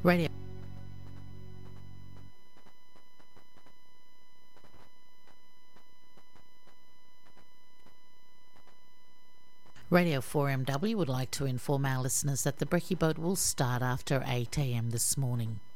Radio Radio 4MW would like to inform our listeners that the brekkie boat will start after 8 a.m. this morning.